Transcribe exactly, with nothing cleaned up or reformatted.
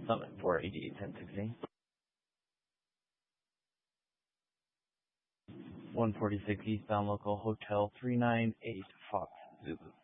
Summit four eighty-eight ten sixty. one forty-six eastbound local Hotel three nine eight Fox Zulu.